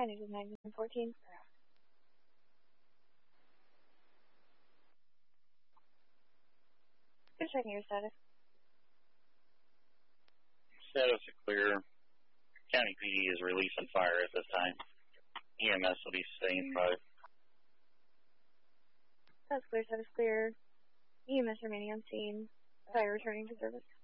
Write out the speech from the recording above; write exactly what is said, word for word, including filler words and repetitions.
County to nine one fourteen. Just checking your status. Status is clear. County P D is releasing fire at this time. E M S will be staying by. That's clear, status clear. E M S remaining on scene. Fire returning to service.